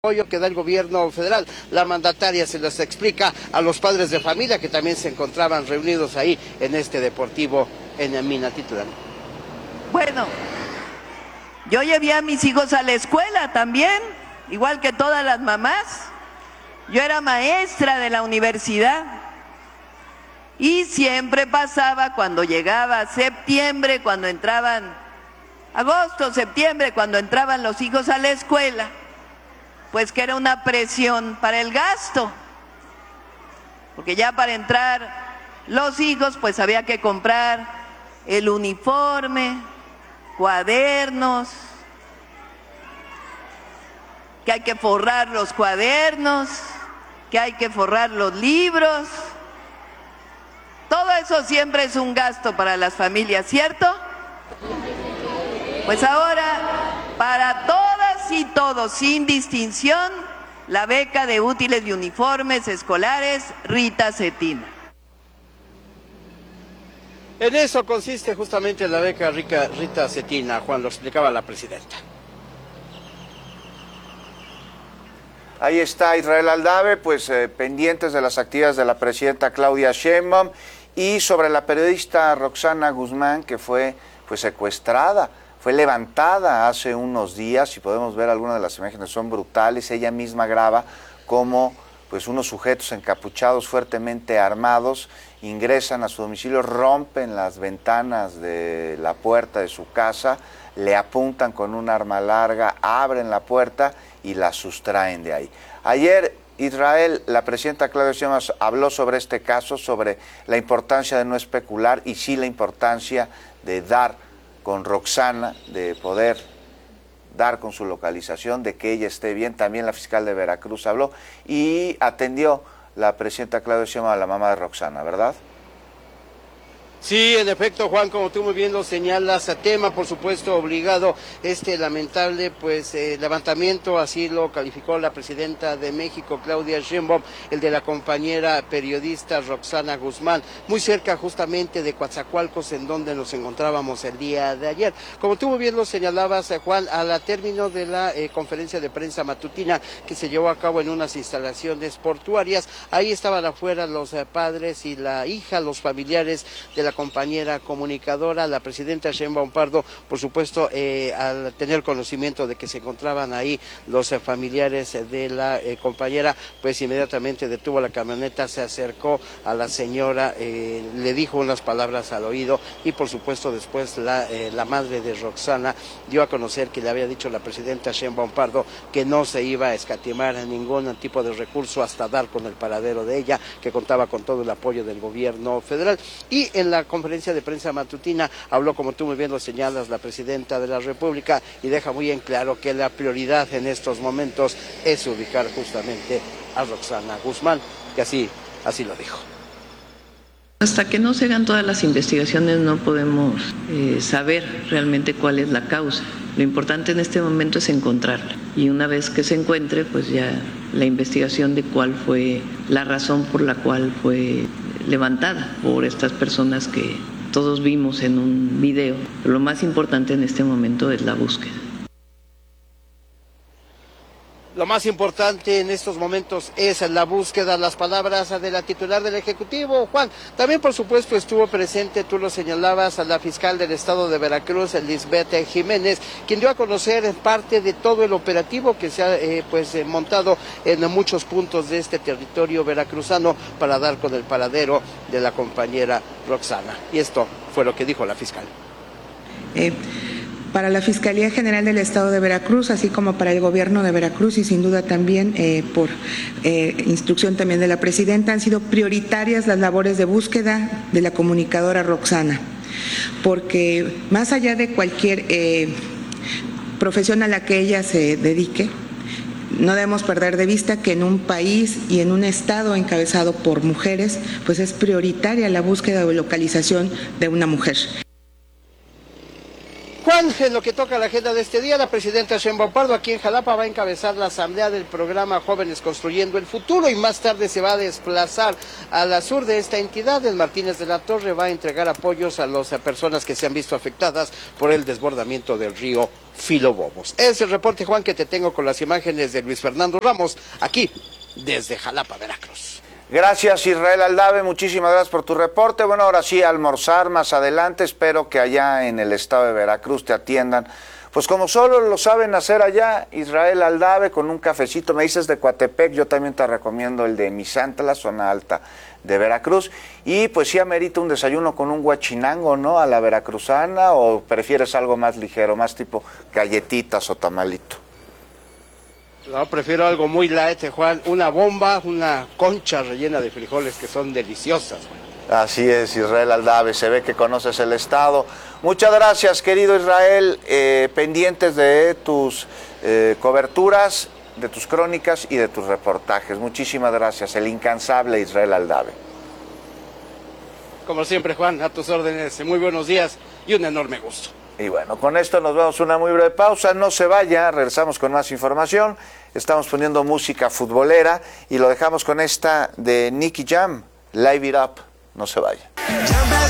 apoyo que da el gobierno federal. La mandataria se los explica a los padres de familia que también se encontraban reunidos ahí en este deportivo en Minatitlán. Bueno, yo llevé a mis hijos a la escuela también, igual que todas las mamás. Yo era maestra de la universidad y siempre pasaba cuando llegaba septiembre, cuando entraban, agosto, septiembre, cuando entraban los hijos a la escuela, pues que era una presión para el gasto, porque ya para entrar los hijos pues había que comprar el uniforme, cuadernos, que hay que forrar los cuadernos, que hay que forrar los libros. Todo eso siempre es un gasto para las familias, ¿cierto? Pues ahora, para todas y todos, sin distinción, la beca de útiles y uniformes escolares Rita Cetina. En eso consiste justamente la beca Rita Cetina, Juan, lo explicaba la presidenta. Ahí está Israel Aldave, pues pendientes de las actividades de la presidenta Claudia Sheinbaum y sobre la periodista Roxana Guzmán, que fue pues secuestrada, fue levantada hace unos días, y podemos ver algunas de las imágenes, son brutales. Ella misma graba cómo pues unos sujetos encapuchados, fuertemente armados, ingresan a su domicilio, rompen las ventanas de la puerta de su casa, le apuntan con un arma larga, abren la puerta y la sustraen de ahí. Ayer, Israel, la presidenta Claudia Sheinbaum habló sobre este caso, sobre la importancia de no especular y sí la importancia de dar con Roxana, de poder dar con su localización, de que ella esté bien. También la fiscal de Veracruz habló y atendió la presidenta Claudia Sheinbaum a la mamá de Roxana, ¿verdad? Sí, en efecto, Juan, como tú muy bien lo señalas, a tema, por supuesto, obligado, este lamentable, pues, levantamiento, así lo calificó la presidenta de México, Claudia Sheinbaum, el de la compañera periodista Roxana Guzmán, muy cerca justamente de Coatzacoalcos, en donde nos encontrábamos el día de ayer. Como tú muy bien lo señalabas, Juan, al término de la conferencia de prensa matutina que se llevó a cabo en unas instalaciones portuarias, ahí estaban afuera los padres y la hija, los familiares de la compañera comunicadora. La presidenta Sheinbaum Pardo, por supuesto, al tener conocimiento de que se encontraban ahí los familiares de la compañera, pues inmediatamente detuvo la camioneta, se acercó a la señora, le dijo unas palabras al oído y por supuesto después la madre de Roxana dio a conocer que le había dicho la presidenta Sheinbaum Pardo que no se iba a escatimar ningún tipo de recurso hasta dar con el paradero de ella, que contaba con todo el apoyo del gobierno federal. Y en la conferencia de prensa matutina habló, como tú muy bien lo señalas, la presidenta de la República y deja muy en claro que la prioridad en estos momentos es ubicar justamente a Roxana Guzmán, que así lo dijo. Hasta que no se hagan todas las investigaciones no podemos saber realmente cuál es la causa. Lo importante en este momento es encontrarla y una vez que se encuentre, pues ya la investigación de cuál fue la razón por la cual fue levantada por estas personas que todos vimos en un video. Pero lo más importante en este momento es la búsqueda. Lo más importante en estos momentos es la búsqueda, las palabras de la titular del Ejecutivo, Juan. También, por supuesto, estuvo presente, tú lo señalabas, a la fiscal del estado de Veracruz, Lisbeth Jiménez, quien dio a conocer parte de todo el operativo que se ha montado en muchos puntos de este territorio veracruzano para dar con el paradero de la compañera Roxana. Y esto fue lo que dijo la fiscal. Para la Fiscalía General del Estado de Veracruz, así como para el Gobierno de Veracruz y sin duda también por instrucción también de la Presidenta, han sido prioritarias las labores de búsqueda de la comunicadora Roxana, porque más allá de cualquier profesión a la que ella se dedique, no debemos perder de vista que en un país y en un estado encabezado por mujeres, pues es prioritaria la búsqueda o localización de una mujer. Juan, en lo que toca a la agenda de este día, la presidenta Sheinbaum Pardo aquí en Jalapa va a encabezar la asamblea del programa Jóvenes Construyendo el Futuro y más tarde se va a desplazar a la sur de esta entidad. En Martínez de la Torre va a entregar apoyos a las personas que se han visto afectadas por el desbordamiento del río Filobobos. Es el reporte, Juan, que te tengo con las imágenes de Luis Fernando Ramos, aquí desde Jalapa, Veracruz. Gracias, Israel Aldave, muchísimas gracias por tu reporte. Bueno, ahora sí, almorzar más adelante, espero que allá en el estado de Veracruz te atiendan, pues como solo lo saben hacer allá, Israel Aldave, con un cafecito. Me dices de Coatepec, yo también te recomiendo el de Misantla, la zona alta de Veracruz, y pues sí amerita un desayuno con un guachinango, ¿no?, a la veracruzana, o prefieres algo más ligero, más tipo galletitas o tamalito. No, prefiero algo muy light, Juan, una bomba, una concha rellena de frijoles que son deliciosas. Así es, Israel Aldave, se ve que conoces el estado. Muchas gracias, querido Israel, pendientes de tus coberturas, de tus crónicas y de tus reportajes. Muchísimas gracias, el incansable Israel Aldave. Como siempre, Juan, a tus órdenes, muy buenos días y un enorme gusto. Y bueno, con esto nos vamos a una muy breve pausa, no se vaya, regresamos con más información, estamos poniendo música futbolera y lo dejamos con esta de Nicky Jam, Live It Up, no se vaya.